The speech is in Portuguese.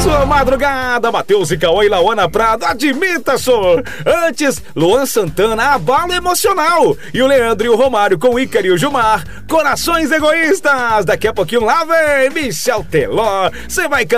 Sua madrugada, Matheus e Cauã e Lauana Prado, admita, só. Antes, Luan Santana, Abalo Emocional. E o Leandro e o Romário com o Ícaro e o Gilmar, Corações Egoístas. Daqui a pouquinho lá vem Michel Teló. Você vai